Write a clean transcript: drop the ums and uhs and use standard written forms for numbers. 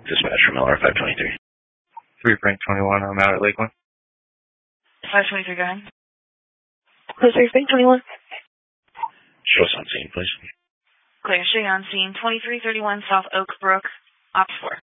Dispatch from LR 523. 3 Frank 21, I'm out at Lakeland. 523, go ahead. Clear 3 Frank 21. Show us on scene, please. Clear, show you on scene. 2331 South Oak Brook, Ops 4.